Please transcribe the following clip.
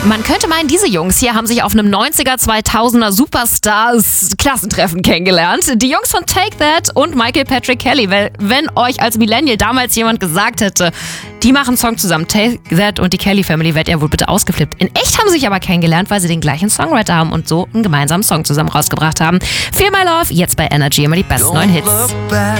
Man könnte meinen, diese Jungs hier haben sich auf einem 90er, 2000er Superstars-Klassentreffen kennengelernt. Die Jungs von Take That und Michael Patrick Kelly. Weil wenn euch als Millennial damals jemand gesagt hätte, die machen einen Song zusammen, Take That und die Kelly Family, wärt ihr wohl bitte ausgeflippt. In echt haben sie sich aber kennengelernt, weil sie den gleichen Songwriter haben und so einen gemeinsamen Song zusammen rausgebracht haben. Feel My Love, jetzt bei Energy, immer die besten neuen Hits.